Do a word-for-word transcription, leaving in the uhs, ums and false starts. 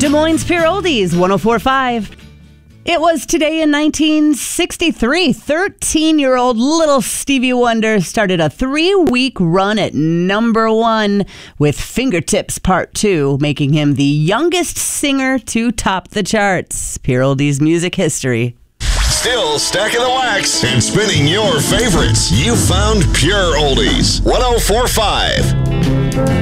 Des Moines Pure Oldies, one oh four point five. It was today in nineteen sixty-three. thirteen-year-old little Stevie Wonder started a three-week run at number one with Fingertips Part two, making him the youngest singer to top the charts. Pure Oldies music history. Still stacking the wax and spinning your favorites. You found Pure Oldies, one oh four point five.